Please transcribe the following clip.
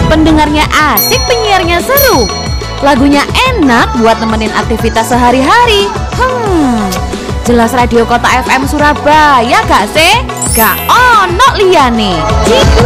Pendengarnya asik, penyiarnya seru, lagunya enak buat nemenin aktivitas sehari-hari. Jelas Radio Kota FM Surabaya gak sih? Gak ono liyane.